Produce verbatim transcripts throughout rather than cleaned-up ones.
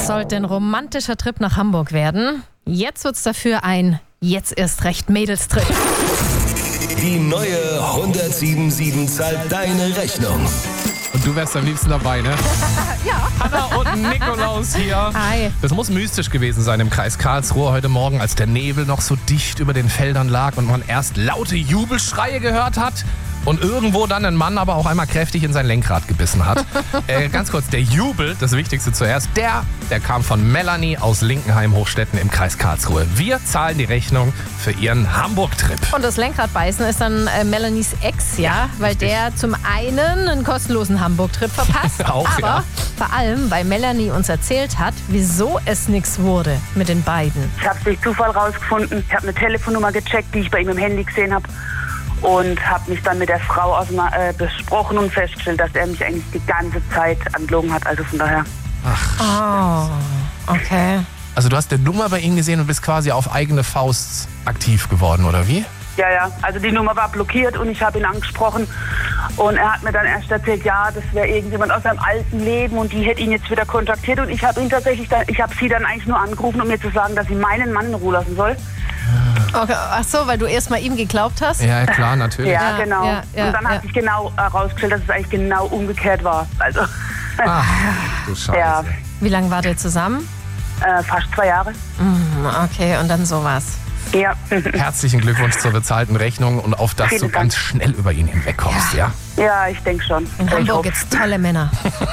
sollte ein romantischer Trip nach Hamburg werden. Jetzt wird's dafür ein Jetzt erst recht Mädelstrip. Die neue hundertsieben sieben zahlt deine Rechnung. Und du wärst am liebsten dabei, ne? Ja. Anna und Nikolaus hier. Hi. Das muss mystisch gewesen sein im Kreis Karlsruhe heute Morgen, als der Nebel noch so dicht über den Feldern lag und man erst laute Jubelschreie gehört hat und irgendwo dann ein Mann aber auch einmal kräftig in sein Lenkrad gebissen hat. äh, ganz kurz, der Jubel, das Wichtigste zuerst, der, der kam von Melanie aus Linkenheim-Hochstetten im Kreis Karlsruhe. Wir zahlen die Rechnung für ihren Hamburg-Trip. Und das Lenkradbeißen ist dann äh, Melanies Ex, ja, ja weil richtig. der zum einen einen kostenlosen Hamburg-Trip verpasst, Auch, aber ja. vor allem, weil Melanie uns erzählt hat, wieso es nichts wurde mit den beiden. Ich habe es durch Zufall rausgefunden. Ich habe eine Telefonnummer gecheckt, die ich bei ihm im Handy gesehen habe. Und habe mich dann mit der Frau aus, äh, besprochen und festgestellt, dass er mich eigentlich die ganze Zeit angelogen hat. Also von daher. Ach, oh, okay. Also du hast die Nummer bei ihm gesehen und bist quasi auf eigene Faust aktiv geworden, oder wie? Ja, ja. Also die Nummer war blockiert und ich habe ihn angesprochen. Und er hat mir dann erst erzählt, ja, das wäre irgendjemand aus seinem alten Leben und die hätte ihn jetzt wieder kontaktiert. Und ich habe ihn tatsächlich, dann, ich habe sie dann eigentlich nur angerufen, um mir zu sagen, dass sie meinen Mann in Ruhe lassen soll. Okay. Ach so, weil du erst mal ihm geglaubt hast? Ja, klar, natürlich. Ja, Ja, genau. ja, ja, und dann ja. hat sich genau herausgestellt, dass es eigentlich genau umgekehrt war. Also Ach, du Scheiße. Ja. Wie lange wart ihr zusammen? äh, fast zwei Jahre. Hm, okay, und dann sowas. Ja. Herzlichen Glückwunsch zur bezahlten Rechnung und auf dass Vielen du Dank. ganz schnell über ihn hinwegkommst, ja? Ja, ich denke schon. In Ich Hamburg hoffe. gibt's tolle Männer.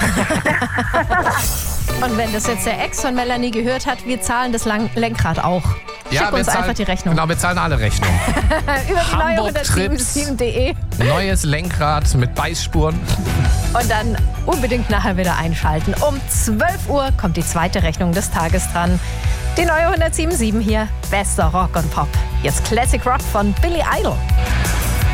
Und wenn das jetzt der Ex von Melanie gehört hat, wir zahlen das Lang- Lenkrad auch. Schick Ja, wir uns zahlen- einfach die Rechnung. Genau, wir zahlen alle Rechnungen. Über die neue Hamburg-Trips. hundertsieben punkt de. Neues Lenkrad mit Beißspuren. Und dann unbedingt nachher wieder einschalten. Um zwölf Uhr kommt die zweite Rechnung des Tages dran. Die neue hundertsieben Komma sieben hier, bester Rock und Pop. Jetzt Classic Rock von Billy Idol.